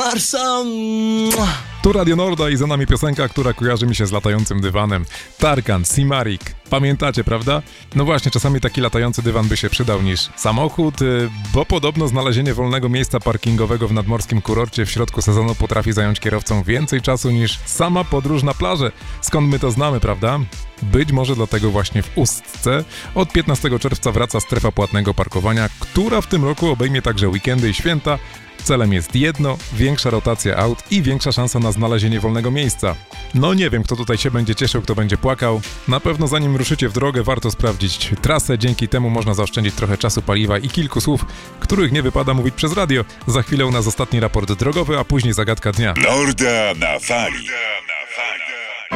Marsa. Tu Radio Norda i za nami piosenka, która kojarzy mi się z latającym dywanem. Tarkan, Simarik. Pamiętacie, prawda? No właśnie, czasami taki latający dywan by się przydał niż samochód, bo podobno znalezienie wolnego miejsca parkingowego w nadmorskim kurorcie w środku sezonu potrafi zająć kierowcom więcej czasu niż sama podróż na plażę. Skąd my to znamy, prawda? Być może dlatego właśnie w Ustce od 15 czerwca wraca strefa płatnego parkowania, która w tym roku obejmie także weekendy i święta. Celem jest jedno, większa rotacja aut i większa szansa na znalezienie wolnego miejsca. No nie wiem, kto tutaj się będzie cieszył, kto będzie płakał. Na pewno zanim ruszycie w drogę, warto sprawdzić trasę, dzięki temu można zaoszczędzić trochę czasu, paliwa i kilku słów, których nie wypada mówić przez radio. Za chwilę u nas ostatni raport drogowy, a później zagadka dnia. Norda na fali.